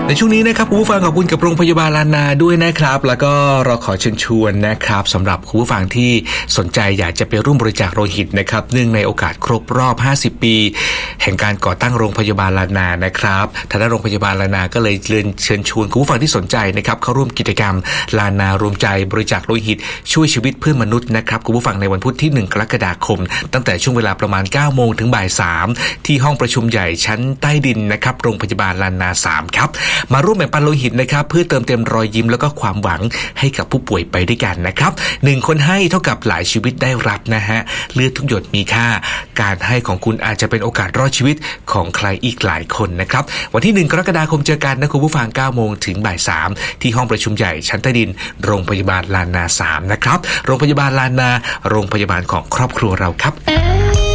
ในช่วงนี้นะครับคุณผู้ฟังขอบคุณกับโรงพยาบาลล้านนาด้วยนะครับแล้วก็เราขอเชิญชวนนะครับสำหรับคุณผู้ฟังที่สนใจอยากจะไปร่วมบริจาคโลหิตนะครับเนื่องในโอกาสครบรอบ50ปีแห่งการก่อตั้งโรงพยาบาลล้านนานะครับทางด้านโรงพยาบาลล้านนาก็เลยเชิญชวนคุณผู้ฟังที่สนใจนะครับเข้าร่วมกิจกรรมล้านนารวมใจบริจาคโลหิตช่วยชีวิตเพื่อนมนุษย์นะครับคุณผู้ฟังในวันพุธที่1กรกฎาคมตั้งแต่ช่วงเวลาประมาณ 9 โมงถึงบ่าย 3ที่ห้องประชุมใหญ่ชั้นใต้ดินนะครับโรงพยาบาลล้านนา3ครับมาร่วมแบ่งปันโลหิตนะครับเพื่อเติมเต็มรอยยิ้มแล้วก็ความหวังให้กับผู้ป่วยไปด้วยกันนะครับ1คนให้เท่ากับหลายชีวิตได้รับนะฮะเลือดทุกหยดมีค่าการให้ของคุณอาจจะเป็นโอกาสรอดชีวิตของใครอีกหลายคนนะครับวันที่1กรกฎาคมเจอกันนะคุณผู้ฟัง 9 โมงถึงบ่าย 3ที่ห้องประชุมใหญ่ชั้นใต้ดินโรงพยาบาลล้านนา3นะครับโรงพยาบาลล้านนาโรงพยาบาลของครอบครัวเราครับ